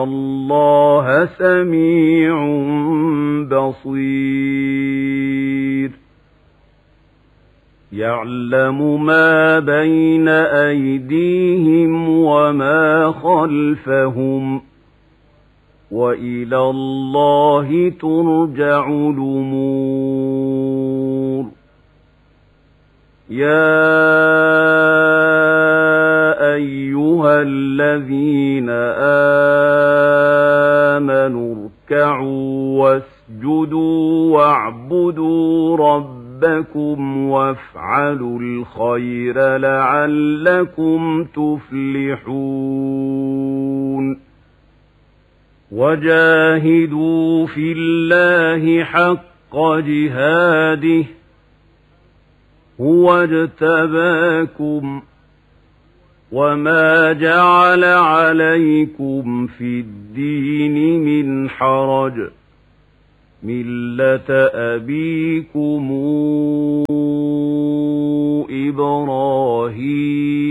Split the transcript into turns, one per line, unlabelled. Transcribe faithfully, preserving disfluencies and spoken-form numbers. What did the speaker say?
اللَّهَ سَمِيعٌ بَصِيرٌ يَعْلَمُ مَا بَيْنَ أَيْدِيهِمْ وَمَا خَلْفَهُمْ وَإِلَى اللَّهِ تُرْجَعُ الْأُمُورُ يَا أَيُّهَا الَّذِينَ آمَنُوا ارْكَعُوا وَاسْجُدُوا وَاعْبُدُوا رَبَّكُمْ وَافْعَلُوا الْخَيْرَ لَعَلَّكُمْ تُفْلِحُونَ وَجَاهِدُوا فِي اللَّهِ حَقَّ جِهَادِهِ هُوَ اجْتَبَاكُمْ وَمَا جَعَلَ عَلَيْكُمْ فِي الدِّينِ مِنْ حَرَجٍ مِلَّةَ أَبِيكُمْ إِبْرَاهِيمَ